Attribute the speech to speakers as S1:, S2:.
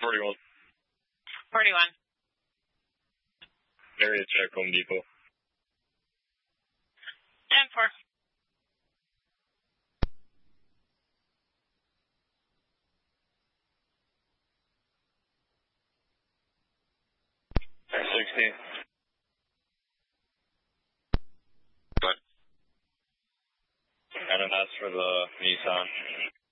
S1: 41.
S2: 41.
S1: Area check, Home Depot.
S2: 10-4.
S1: Got an S for the Nissan.